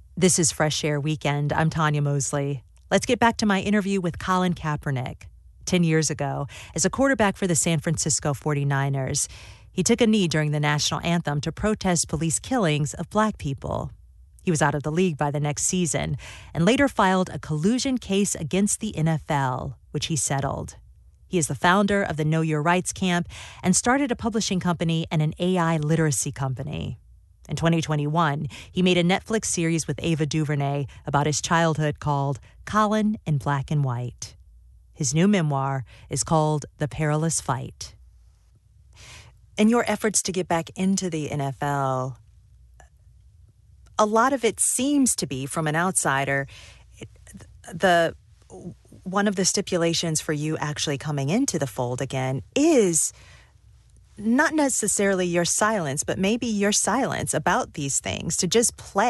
This is Fresh Air Weekend. I'm Tanya Mosley. Let's get back to my interview with Colin Kaepernick. 10 years ago, as a quarterback for the San Francisco 49ers, he took a knee during the national anthem to protest police killings of black people. He was out of the league by the next season and later filed a collusion case against the NFL, which he settled. He is the founder of the Know Your Rights Camp and started a publishing company and an AI literacy company. In 2021, he made a Netflix series with Ava DuVernay about his childhood called Colin in Black and White. His new memoir is called The Perilous Fight. In your efforts to get back into the NFL, a lot of it seems to be, from an outsider, one of the stipulations for you actually coming into the fold again is not necessarily your silence, but maybe your silence about these things, to just play